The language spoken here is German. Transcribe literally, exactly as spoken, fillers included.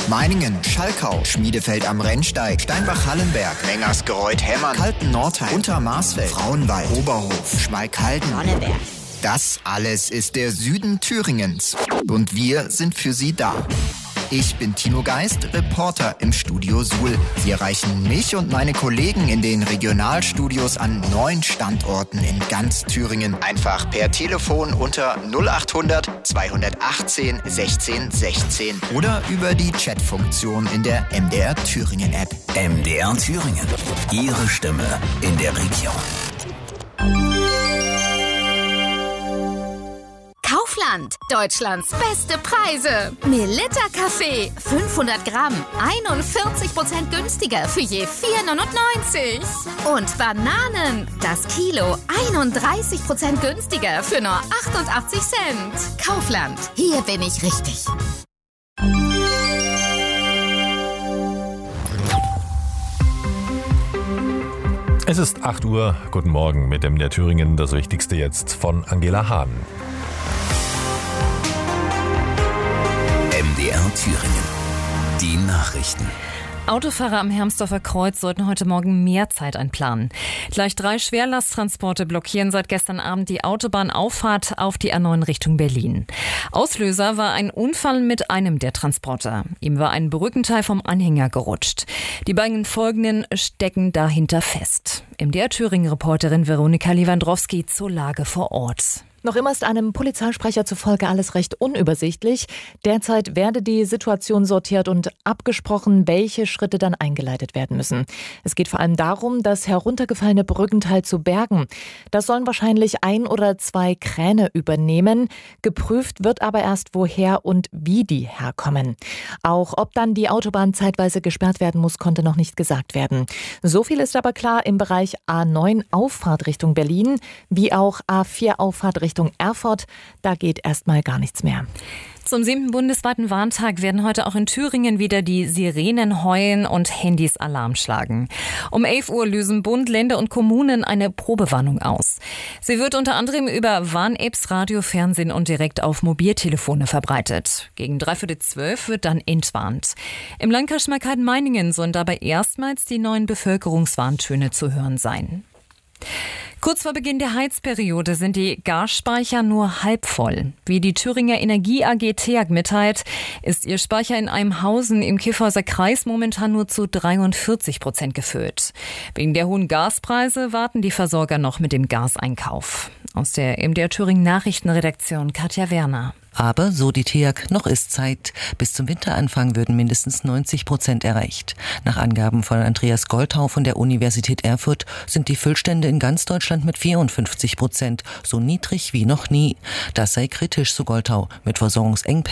Meiningen, Schalkau, Schmiedefeld am Rennsteig, Steinbach-Hallenberg, Mengersgereuth-Hemmern, Kalten-Nordheim, Untermarsfeld, Frauenwald, Oberhof, Schmalkalden, Sonneberg. Das alles ist der Süden Thüringens. Und wir sind für Sie da. Ich bin Tino Geist, Reporter im Studio Suhl. Sie erreichen mich und meine Kollegen in den Regionalstudios an neun Standorten in ganz Thüringen. Einfach per Telefon unter null achthundert zweihundertachtzehn sechzehn sechzehn oder über die Chatfunktion in der M D R Thüringen App. M D R Thüringen. Ihre Stimme in der Region. Kaufland, Deutschlands beste Preise. Melitta Kaffee, fünfhundert Gramm, einundvierzig Prozent günstiger für je vier neunundneunzig. Und Bananen, das Kilo, einunddreißig Prozent günstiger für nur achtundachtzig Cent. Kaufland, hier bin ich richtig. Es ist acht Uhr. Guten Morgen mit dem der Thüringen. Das Wichtigste jetzt von Angela Hahn. M D R Thüringen. Die Nachrichten. Autofahrer am Hermsdorfer Kreuz sollten heute Morgen mehr Zeit einplanen. Gleich drei Schwerlasttransporte blockieren seit gestern Abend die Autobahnauffahrt auf die A neun Richtung Berlin. Auslöser war ein Unfall mit einem der Transporter. Ihm war ein Brückenteil vom Anhänger gerutscht. Die beiden folgenden stecken dahinter fest. M D R Thüringen-Reporterin Veronika Lewandowski zur Lage vor Ort. Noch immer ist einem Polizeisprecher zufolge alles recht unübersichtlich. Derzeit werde die Situation sortiert und abgesprochen, welche Schritte dann eingeleitet werden müssen. Es geht vor allem darum, das heruntergefallene Brückenteil zu bergen. Das sollen wahrscheinlich ein oder zwei Kräne übernehmen. Geprüft wird aber erst, woher und wie die herkommen. Auch ob dann die Autobahn zeitweise gesperrt werden muss, konnte noch nicht gesagt werden. So viel ist aber klar: im Bereich A neun Auffahrt Richtung Berlin, wie auch A vier Auffahrt Richtung Richtung Erfurt, da geht erstmal gar nichts mehr. Zum siebten bundesweiten Warntag werden heute auch in Thüringen wieder die Sirenen heulen und Handys Alarm schlagen. Um elf Uhr lösen Bund, Länder und Kommunen eine Probewarnung aus. Sie wird unter anderem über Warn-Apps, Radio, Fernsehen und direkt auf Mobiltelefone verbreitet. Gegen dreiviertel zwölf wird dann entwarnt. Im Landkreis Schmalkalden-Meiningen sollen dabei erstmals die neuen Bevölkerungswarntöne zu hören sein. Kurz vor Beginn der Heizperiode sind die Gasspeicher nur halb voll. Wie die Thüringer Energie A G T E A G mitteilt, ist ihr Speicher in Eimhausen im Kyffhäuser Kreis momentan nur zu dreiundvierzig Prozent gefüllt. Wegen der hohen Gaspreise warten die Versorger noch mit dem Gaseinkauf. Aus der M D R Thüringen Nachrichtenredaktion Katja Werner. Aber, so die T E A G, noch ist Zeit. Bis zum Winteranfang würden mindestens neunzig Prozent erreicht. Nach Angaben von Andreas Golthau von der Universität Erfurt sind die Füllstände in ganz Deutschland mit vierundfünfzig Prozent so niedrig wie noch nie. Das sei kritisch, so Golthau, mit Versorgungsengpässen